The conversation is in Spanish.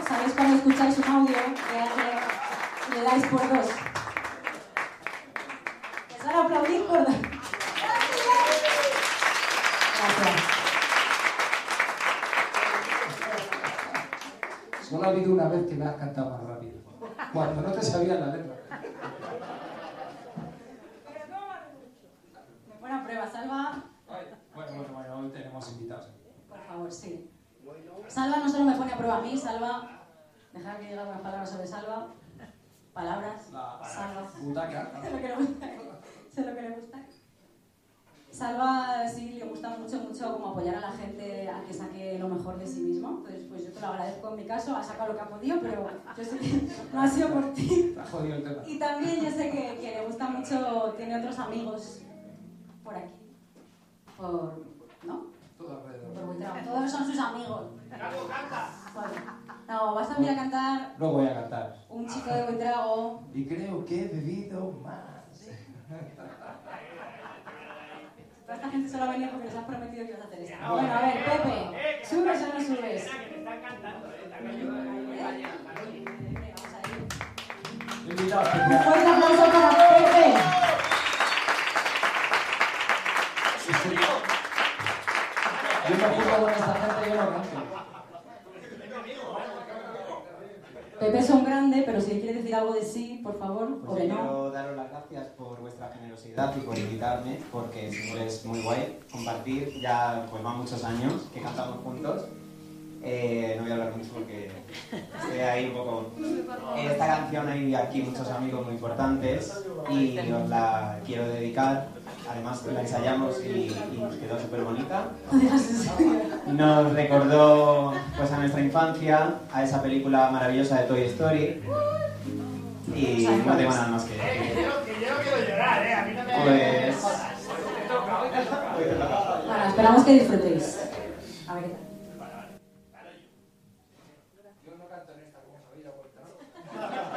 ¿Sabéis cuando escucháis un audio le dais por dos? ¿Les van a aplaudir por dos? Gracias. Solo ha habido una vez que me has cantado más rápido, cuando no te sabías la letra. Buena prueba, Salva. Bueno, hoy tenemos invitados aquí. Por favor, sí. Salva no solo me pone a prueba a mí, Salva... Dejad que diga unas palabras sobre Salva. Palabras. Salva. Butaca. Sé lo que le gusta. Sé lo que le gusta. Salva sí le gusta mucho como apoyar a la gente a que saque lo mejor de sí mismo. Entonces, pues yo te lo agradezco en mi caso, ha sacado lo que ha podido, pero yo sé que no ha sido por ti. Te ha jodido el tema. Y también yo sé que le gusta mucho, tiene otros amigos por aquí. ¿No? Todo alrededor. Por Buitrago. Todos son sus amigos. No, vas a venir a cantar. Luego voy a cantar. Un chico de Buitrago. Y creo que he bebido más. Toda esta gente solo ha venido porque les has prometido que ibas a hacer esto. Bueno, a ver, Pepe, ¿subes o no subes? Vamos a ir. Invitado Un especial. fuerte aplauso para Pepe. Yo me junto con esta gente, yo no canto. Pepe es un grande, pero si quiere decir algo de sí, por favor, o Pues de yo no. quiero daros las gracias por vuestra generosidad y por invitarme, porque siempre es muy guay compartir. Ya pues van muchos años que cantamos juntos. No voy a hablar mucho porque estoy ahí un poco... Esta canción hay aquí muchos amigos muy importantes y os la quiero dedicar. Además la ensayamos y nos quedó súper bonita. Nos recordó pues a nuestra infancia, a esa película maravillosa de Toy Story. Y no tengo nada más que decir. Que yo no quiero llorar, a mí no me... Pues... Bueno, esperamos que disfrutéis. A ver qué tal.